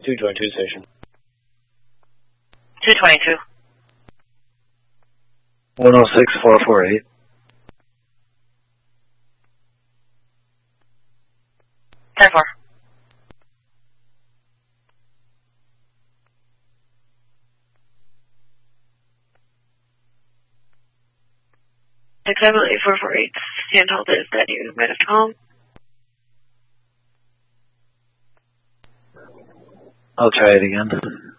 222 station. 222. 106448. 10-4. Example 8448. Stand hold is that you might have home. I'll try it again.